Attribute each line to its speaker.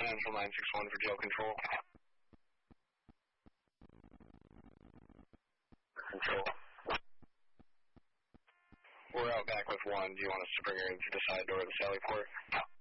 Speaker 1: Central 961 for jail control. Control. We're out back with 1. Do you want us to bring her in through the side door of the Sally Port?